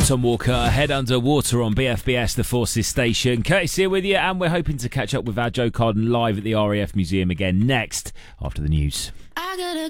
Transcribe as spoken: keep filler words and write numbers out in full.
Tom Walker, Head Under Water on B F B S, the Forces station. Curtis here with you, and we're hoping to catch up with our Joe Carden live at the R A F Museum again next after the news. I gotta